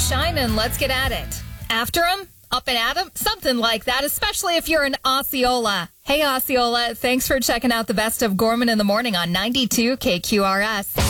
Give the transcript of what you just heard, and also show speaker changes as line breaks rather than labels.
shine and let's get at it. After him? Up and at him? Something like that, especially if you're an Osceola. Hey, Osceola, thanks for checking out the best of Gorman in the Morning on 92 KQRS.